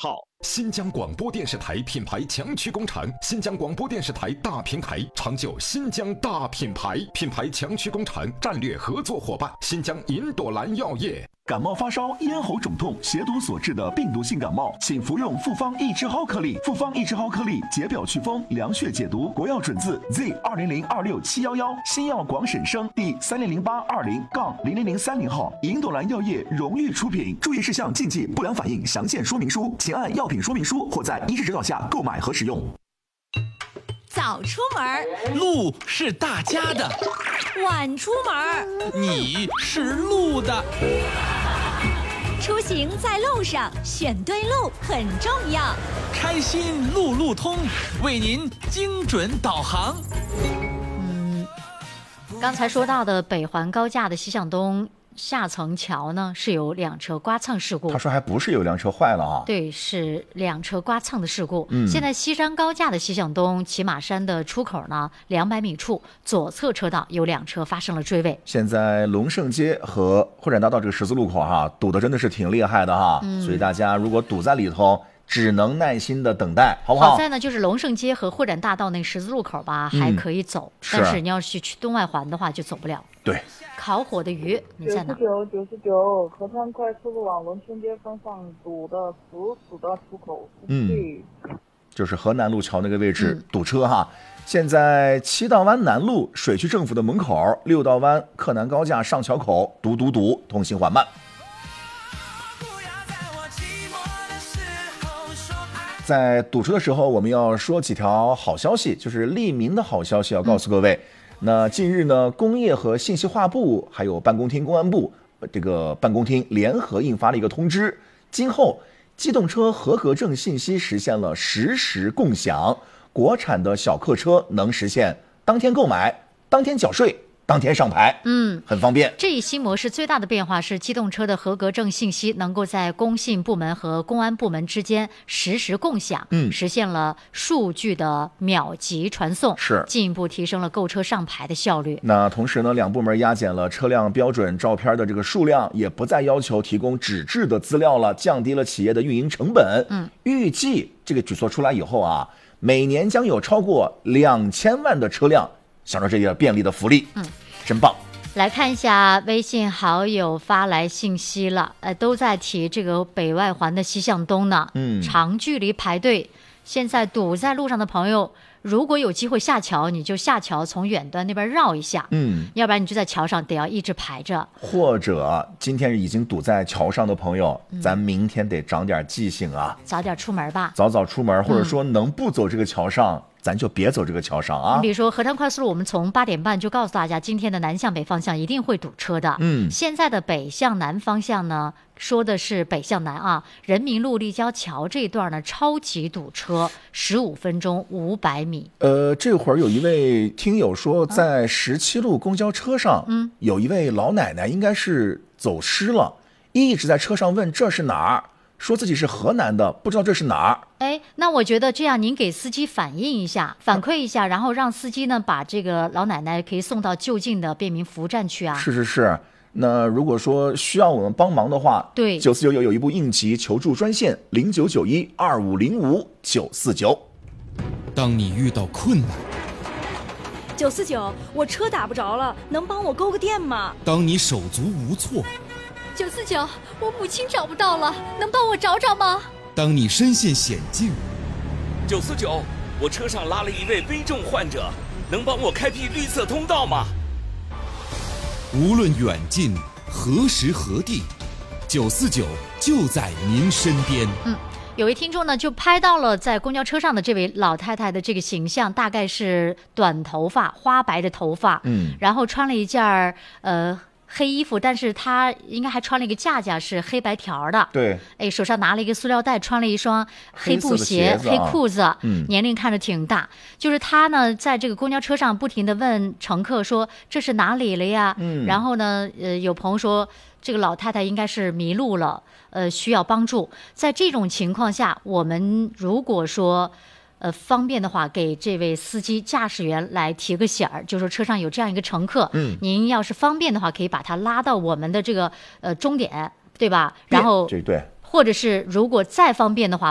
号。新疆广播电视台品牌强驱工厂，新疆广播电视台大平台，长久新疆大品牌，品牌强驱工厂战略合作伙伴新疆银朵兰药业。 感冒发烧、咽喉肿痛、血毒所致的病毒性感冒，请服用复方益智蒿颗粒。复方益智蒿颗粒解表祛风、凉血解毒，国药准字 Z20026711，新药广审生第300820-00030号，银朵兰药业荣誉出品。注意事项、禁忌、不良反应详见说明书，请按药品说明书或在医师指导下购买和使用。 早出门， 路是大家的； 晚出门， 你是路的。 出行在路上，选对路很重要。 开心路路通，为您精准导航。 刚才说到的北环高架的西向东下层桥呢，是有2车刮蹭事故。 他说还不是有辆车坏了啊？ 对，是2车刮蹭的事故。现在西山高架的西向东骑马山的出口呢，200米处左侧车道有2车发生了追尾。 现在龙胜街和会展大道这个十字路口堵得真的是挺厉害的所以大家如果堵在里头，只能耐心的等待，好不好？ 好在呢，就是龙胜街和会展大道那十字路口吧，还可以走，但是你要是去东外环的话，就走不了。 对。 烤火的鱼，你在哪 ？99，合川快速路往龙胜街方向堵的死的出口。 就是河南路桥那个位置堵车现在7道湾南路水区政府的门口，6道湾克南高架上桥口堵，通行缓慢。在堵车的时候，我们要说几条好消息，就是利民的好消息要告诉各位。那近日呢，工业和信息化部还有办公厅、公安部这个办公厅联合印发了一个通知，今后机动车合格证信息实现了实时共享，国产的小客车能实现当天购买、当天缴税、当天上牌，很方便。 这一新模式最大的变化是，机动车的合格证信息能够在工信部门和公安部门之间实时共享，实现了数据的秒级传送， 是进一步提升了购车上牌的效率。 那同时呢，2部门压减了车辆标准照片的这个数量，也不再要求提供纸质的资料了，降低了企业的运营成本。预计这个举措出来以后每年将有超过2000万的车辆享受这些便利的福利，真棒。 来看一下微信好友发来信息了，都在提这个北外环的西向东呢，长距离排队，现在堵在路上的朋友，如果有机会下桥，你就下桥从远端那边绕一下，要不然你就在桥上得要一直排着。 或者今天已经堵在桥上的朋友，咱明天得长点记性早点出门吧， 早出门，或者说能不走这个桥上，咱就别走这个桥上比如说合川快速路，我们从8点半就告诉大家，今天的南向北方向一定会堵车的。现在的北向南方向呢，说的是北向南人民路立交桥这一段呢，超级堵车，15分钟500米。 这会儿有一位听友说，在17路公交车上，有一位老奶奶应该是走失了，一直在车上问这是哪儿，说自己是河南的，不知道这是哪儿。 那我觉得这样，您给司机反馈一下，然后让司机呢把这个老奶奶可以送到就近的便民服务站去是。那如果说需要我们帮忙的话， 对 ，949有一部应急求助专线09912505-949。 当你遇到困难 ，949，我车打不着了，能帮我勾个电吗？ 当你手足无措 ，949，我母亲找不到了，能帮我找找吗？ 当你身陷险境 ，949，我车上拉了一位危重患者，能帮我开辟绿色通道吗？ 无论远近，何时何地，949就在您身边。 有位听众呢就拍到了在公交车上的这位老太太的这个形象，大概是短头发，花白的头发，然后穿了一件黑衣服，但是她应该还穿了一个架是黑白条的。 对， 手上拿了一个塑料袋，穿了一双黑布鞋、黑裤子，年龄看着挺大。就是她呢，在这个公交车上不停地问乘客说：“这是哪里了呀？”然后呢，有朋友说这个老太太应该是迷路了，需要帮助。在这种情况下，我们如果说方便的话，给这位司机驾驶员来提个醒儿，就说车上有这样一个乘客，您要是方便的话，可以把他拉到我们的这个终点，对吧？然后对， 或者是如果再方便的话，